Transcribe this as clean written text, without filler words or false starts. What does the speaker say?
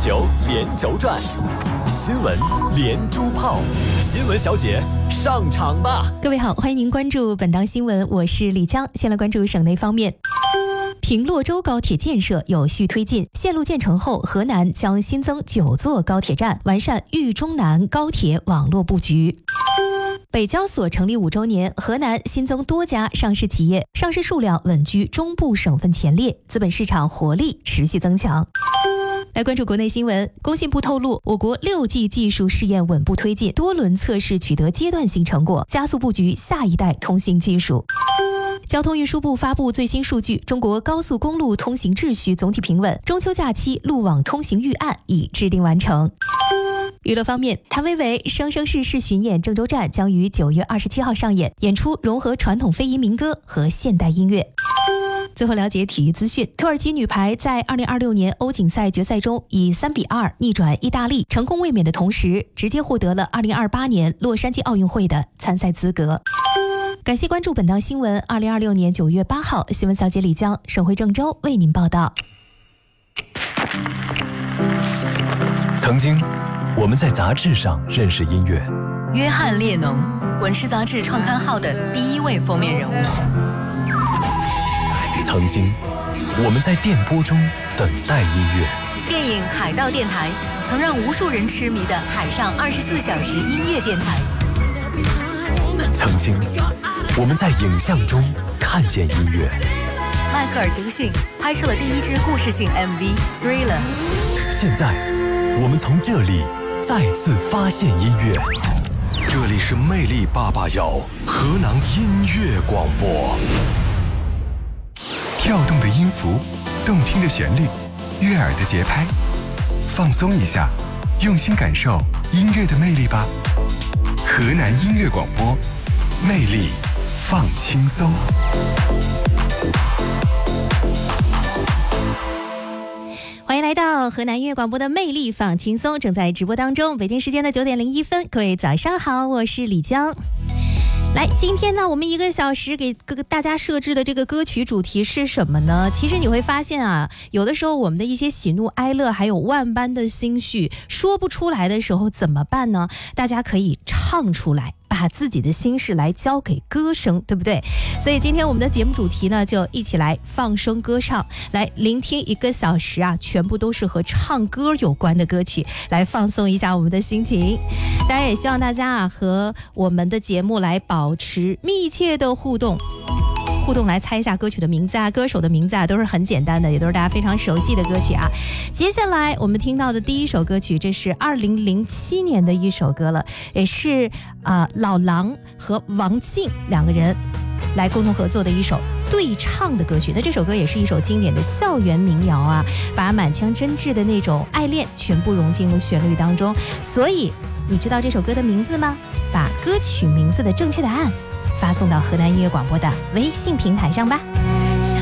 球连轴转，新闻连珠炮，新闻小姐上场吧！ 各位好，欢迎您关注本档新闻，我是李江。先来关注省内方面。平洛州高铁建设有序推进，线路建成后，河南将新增9座高铁站，完善豫中南高铁网络布局。北交所成立5周年，河南新增多家上市企业，上市数量稳居中部省份前列，资本市场活力持续增强。来关注国内新闻，工信部透露，我国6G 技术试验稳步推进，多轮测试取得阶段性成果，加速布局下一代通信技术。交通运输部发布最新数据，中国高速公路通行秩序总体平稳，中秋假期路网通行预案已制定完成。娱乐方面，谭维维生生世世巡演郑州站将于9月27号上演，演出融合传统非遗民歌和现代音乐。最后了解体育资讯，土耳其女排在2026年欧锦赛决赛中以3-2逆转意大利，成功卫冕的同时，直接获得了2028年洛杉矶奥运会的参赛资格。感谢关注本档新闻，2026年9月8号，新闻小姐李江，省会郑州为您报道。 曾经，我们在杂志上认识音乐， 约翰列侬，滚石杂志创刊号的第1位封面人物。 曾经，我们在电波中等待音乐。 电影《海盗电台》曾让无数人痴迷的海上24小时音乐电台。 曾经，我们在影像中看见音乐。 迈克尔·杰克逊拍摄了第1支故事性 MV《Thriller》。 现在，我们从这里再次发现音乐。 这里是魅力881河南音乐广播。 跳动的音符，动听的旋律，悦耳的节拍，放松一下，用心感受音乐的魅力吧。河南音乐广播，魅力放轻松。 欢迎来到河南音乐广播的魅力放轻松，正在直播当中。北京时间的9点01分，各位早上好，我是李江。来，今天呢，我们1个小时给大家设置的这个歌曲主题是什么呢？其实你会发现啊，有的时候我们的一些喜怒哀乐，还有万般的心绪，说不出来的时候怎么办呢？大家可以唱出来，把自己的心事来交给歌声，对不对？所以今天我们的节目主题呢，就一起来放声歌唱，来聆听1个小时啊，全部都是和唱歌有关的歌曲，来放松一下我们的心情。当然也希望大家啊，和我们的节目来保持密切的互动来猜一下歌曲的名字啊，歌手的名字啊，都是很简单的，也都是大家非常熟悉的歌曲啊。接下来我们听到的第1首歌曲，这是2007年的一首歌了，也是老狼和王静2个人来共同合作的一首对唱的歌曲。那这首歌也是一首经典的校园民谣啊，把满腔真挚的那种爱恋全部融进入旋律当中。所以你知道这首歌的名字吗？把歌曲名字的正确答案发送到河南音乐广播的微信平台上吧。